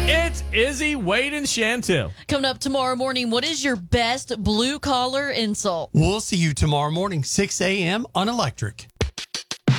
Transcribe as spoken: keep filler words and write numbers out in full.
It's Izzy, Wade, and Chantel. Coming up tomorrow morning, what is your best blue collar insult? We'll see you tomorrow morning, six a.m. on Electric.